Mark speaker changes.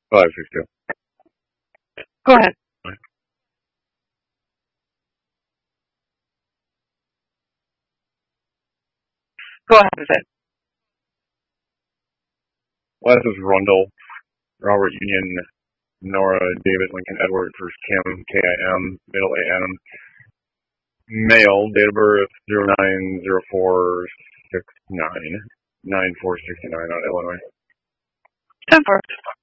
Speaker 1: 562.
Speaker 2: Go ahead. Go ahead with it.
Speaker 1: Last is Rundle, Robert Union, Nora, David, Lincoln, Edward, first Kim, Kim, middle AM, male, date of birth 090469, 9469 on Illinois.
Speaker 2: 10-4.